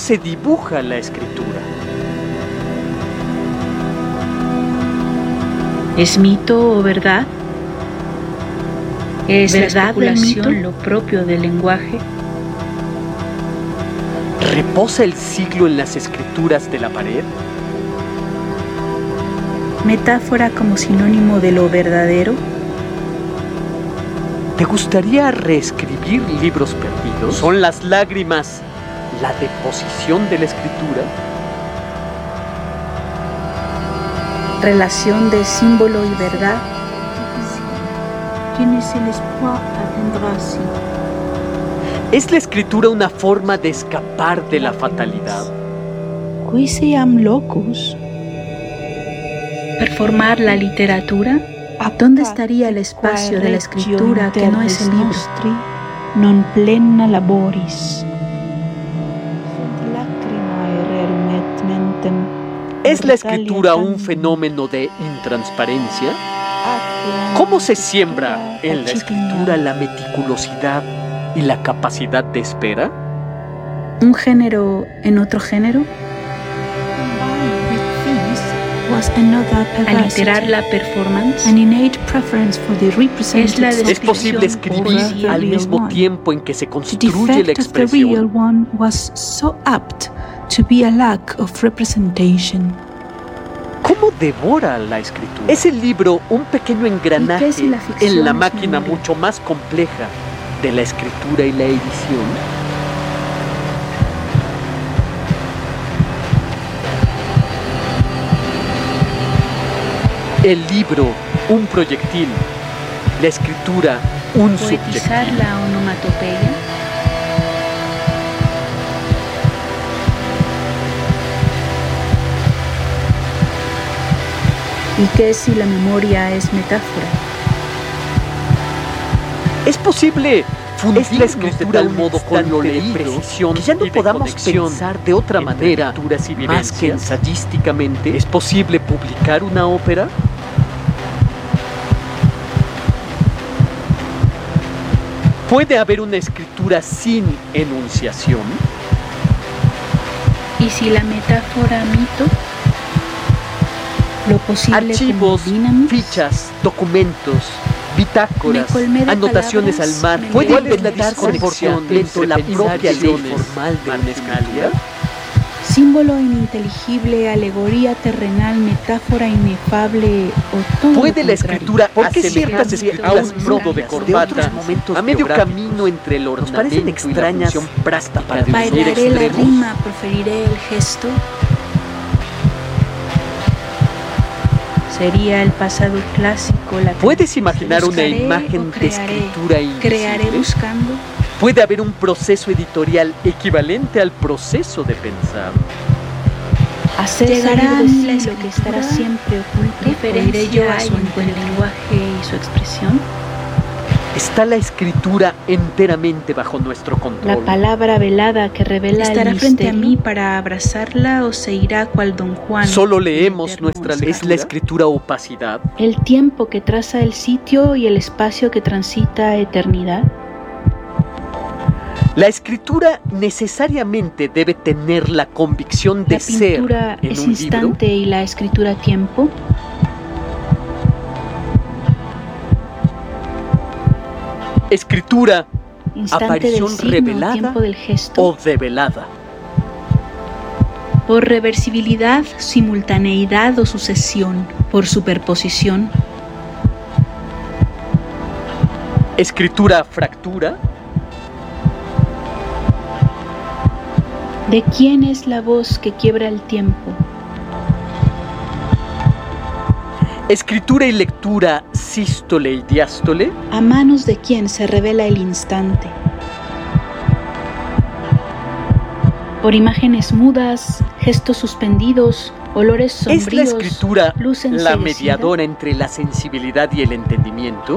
se dibuja la escritura? ¿Es mito o verdad? ¿Es verdad la especulación lo propio del lenguaje? ¿Reposa el siglo en las escrituras de la pared? ¿Metáfora como sinónimo de lo verdadero? ¿Te gustaría reescribir libros perdidos? ¿Son las lágrimas la deposición de la escritura? Relación de símbolo y verdad. ¿Es la escritura una forma de escapar de la fatalidad? Quisiam locus. ¿Performar la literatura? ¿Dónde estaría el espacio de la escritura que no es el libro? Non plena laboris. ¿Es la escritura un fenómeno de intransparencia? ¿Cómo se siembra en la escritura la meticulosidad y la capacidad de espera? ¿Un género en otro género? Aliterar la performance. ¿Es posible escribir al mismo tiempo en que se construye la expresión? ¿Cómo devora la escritura? ¿Es el libro un pequeño engranaje en la máquina mucho más compleja de la escritura y la edición? El libro, un proyectil. La escritura, un subjetivo. Poetizar la onomatopeya. ¿Y qué si la memoria es metáfora? ¿Es posible fundir la escritura de un modo con lo leído, que ya no podamos pensar de otra manera más que ensayísticamente? ¿Es posible publicar una ópera? ¿Puede haber una escritura sin enunciación? ¿Y si la metáfora mito? Lo posible archivos, como dinamis, fichas, documentos, bitácoras, anotaciones al mar. ¿Puede inventarse por completo la propia ley formal de una escritura? Símbolo ininteligible, alegoría terrenal, metáfora inefable o todo. ¿Puede la escritura ciertas escrituras a un modo de corbata a medio camino entre el ornamento y la función práctica para definir bailaré la extremos? rima, proferiré el gesto. Sería el pasado clásico. ¿Puedes imaginar una imagen de escritura crearé invisible? buscando. ¿Puede haber un proceso editorial equivalente al proceso de pensar? Llegará a mí lo que estará siempre oculto. Referiré yo a su lenguaje y su expresión. ¿Está la escritura enteramente bajo nuestro control? La palabra velada que revela ¿estará frente a mí para abrazarla o se irá cual Don Juan? Solo leemos nuestra letra. ¿Es la escritura opacidad? El tiempo que traza el sitio y el espacio que transita eternidad. La escritura necesariamente debe tener la convicción de ser en un libro. ¿La pintura es instante y la escritura tiempo? Escritura, Instante aparición del signo, revelada tiempo del gesto. o develada. Por reversibilidad, simultaneidad o sucesión. Por superposición. Escritura, fractura. ¿De quién es la voz que quiebra el tiempo? Escritura y lectura, sístole y diástole. ¿A manos de quién se revela el instante? Por imágenes mudas, gestos suspendidos, olores sombríos. ¿Es la escritura luz la enseguecida? mediadora entre la sensibilidad y el entendimiento?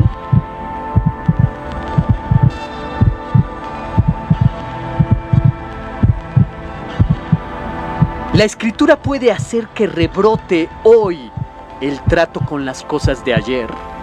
La escritura puede hacer que rebrote hoy el trato con las cosas de ayer.